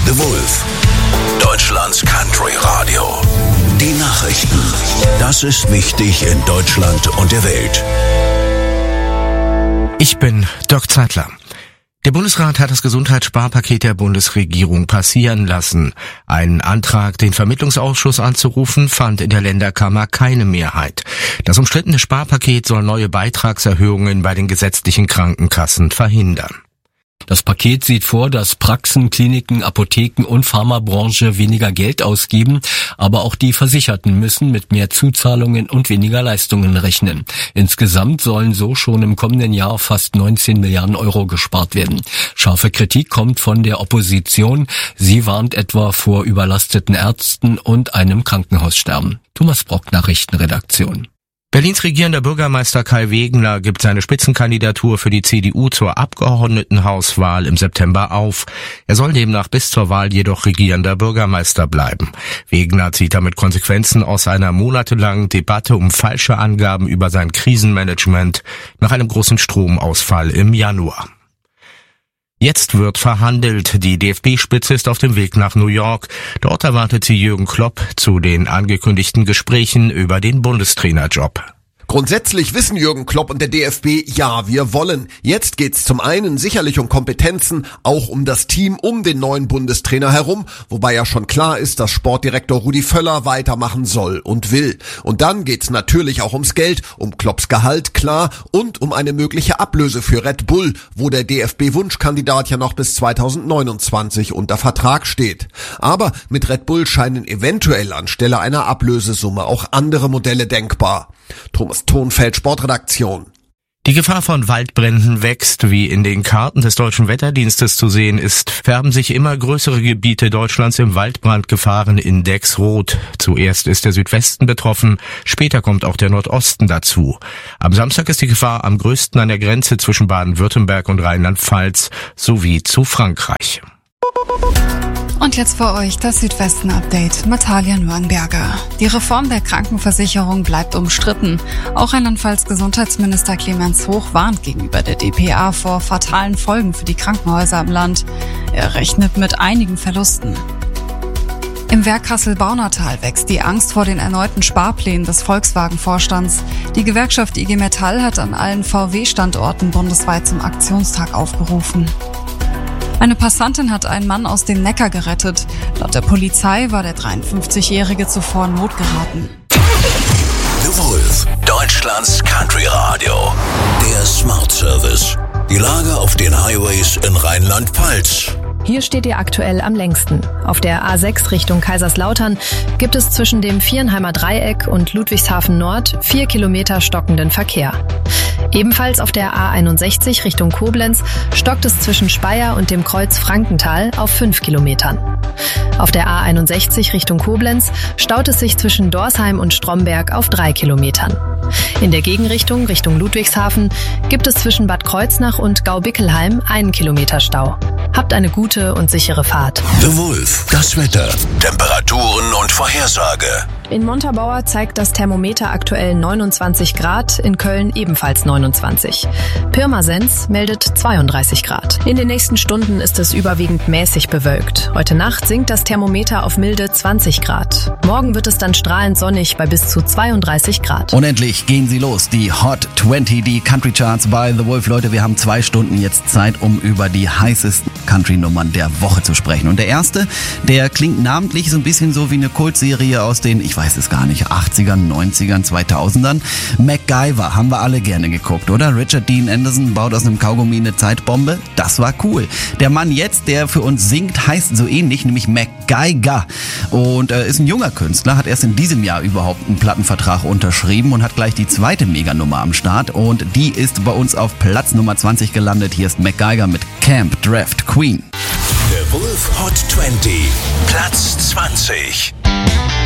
The Wolf, Deutschlands Country Radio. Die Nachrichten. Das ist wichtig in Deutschland und der Welt. Ich bin Dirk Zeitler. Der Bundesrat hat das Gesundheitssparpaket der Bundesregierung passieren lassen. Ein Antrag, den Vermittlungsausschuss anzurufen, fand in der Länderkammer keine Mehrheit. Das umstrittene Sparpaket soll neue Beitragserhöhungen bei den gesetzlichen Krankenkassen verhindern. Das Paket sieht vor, dass Praxen, Kliniken, Apotheken und Pharmabranche weniger Geld ausgeben, aber auch die Versicherten müssen mit mehr Zuzahlungen und weniger Leistungen rechnen. Insgesamt sollen so schon im kommenden Jahr fast 19 Milliarden Euro gespart werden. Scharfe Kritik kommt von der Opposition. Sie warnt etwa vor überlasteten Ärzten und einem Krankenhaussterben. Thomas Brock, Nachrichtenredaktion. Berlins regierender Bürgermeister Kai Wegener gibt seine Spitzenkandidatur für die CDU zur Abgeordnetenhauswahl im September auf. Er soll demnach bis zur Wahl jedoch regierender Bürgermeister bleiben. Wegener zieht damit Konsequenzen aus einer monatelangen Debatte um falsche Angaben über sein Krisenmanagement nach einem großen Stromausfall im Januar. Jetzt wird verhandelt. Die DFB-Spitze ist auf dem Weg nach New York. Dort erwartet sie Jürgen Klopp zu den angekündigten Gesprächen über den Bundestrainerjob. Grundsätzlich wissen Jürgen Klopp und der DFB, ja, wir wollen. Jetzt geht's zum einen sicherlich um Kompetenzen, auch um das Team um den neuen Bundestrainer herum, wobei ja schon klar ist, dass Sportdirektor Rudi Völler weitermachen soll und will. Und dann geht's natürlich auch ums Geld, um Klopps Gehalt, klar, und um eine mögliche Ablöse für Red Bull, wo der DFB-Wunschkandidat ja noch bis 2029 unter Vertrag steht. Aber mit Red Bull scheinen eventuell anstelle einer Ablösesumme auch andere Modelle denkbar. Thomas Thonfeld, Sportredaktion. Die Gefahr von Waldbränden wächst. Wie in den Karten des Deutschen Wetterdienstes zu sehen ist, färben sich immer größere Gebiete Deutschlands im Waldbrandgefahrenindex rot. Zuerst ist der Südwesten betroffen, später kommt auch der Nordosten dazu. Am Samstag ist die Gefahr am größten an der Grenze zwischen Baden-Württemberg und Rheinland-Pfalz sowie zu Frankreich. Und jetzt für euch das Südwesten-Update mit Talia Nürnberger. Die Reform der Krankenversicherung bleibt umstritten. Auch Rheinland-Pfalz Gesundheitsminister Clemens Hoch warnt gegenüber der dpa vor fatalen Folgen für die Krankenhäuser im Land. Er rechnet mit einigen Verlusten. Im Werk Kassel-Baunatal wächst die Angst vor den erneuten Sparplänen des Volkswagen-Vorstands. Die Gewerkschaft IG Metall hat an allen VW-Standorten bundesweit zum Aktionstag aufgerufen. Eine Passantin hat einen Mann aus dem Neckar gerettet. Laut der Polizei war der 53-Jährige zuvor in Not geraten. The Wolf, Deutschlands Country Radio. Der Smart Service. Die Lage auf den Highways in Rheinland-Pfalz. Hier steht ihr aktuell am längsten. Auf der A6 Richtung Kaiserslautern gibt es zwischen dem Vierenheimer Dreieck und Ludwigshafen Nord 4 Kilometer stockenden Verkehr. Ebenfalls auf der A61 Richtung Koblenz stockt es zwischen Speyer und dem Kreuz Frankenthal auf 5 Kilometern. Auf der A61 Richtung Koblenz staut es sich zwischen Dorsheim und Stromberg auf 3 Kilometern. In der Gegenrichtung Richtung Ludwigshafen gibt es zwischen Bad Kreuznach und Gaubickelheim 1 Kilometer Stau. Habt eine gute und sichere Fahrt. The Wolf, das Wetter, Temperaturen und Vorhersage. In Montabaur zeigt das Thermometer aktuell 29 Grad, in Köln ebenfalls 29. Pirmasens meldet 32 Grad. In den nächsten Stunden ist es überwiegend mäßig bewölkt. Heute Nacht sinkt das Thermometer auf milde 20 Grad. Morgen wird es dann strahlend sonnig bei bis zu 32 Grad. Und endlich gehen sie los, die Hot 20, die Country Charts bei The Wolf. Leute, wir haben 2 Stunden jetzt Zeit, um über die heißesten Country-Nummern der Woche zu sprechen. Und der erste, der klingt namentlich so ein bisschen so wie eine Kultserie aus den, ich weiß es gar nicht, 80ern, 90ern, 2000ern. MacGyver haben wir alle gerne geguckt, oder? Richard Dean Anderson baut aus einem Kaugummi eine Zeitbombe. Das war cool. Der Mann jetzt, der für uns singt, heißt so ähnlich, nämlich MacGyver. Und ist ein junger Künstler, hat erst in diesem Jahr überhaupt einen Plattenvertrag unterschrieben und hat gleich die zweite Meganummer am Start. Und die ist bei uns auf Platz Nummer 20 gelandet. Hier ist MacGyver mit Camp Draft Queen. The Wolf Hot 20, Platz 20.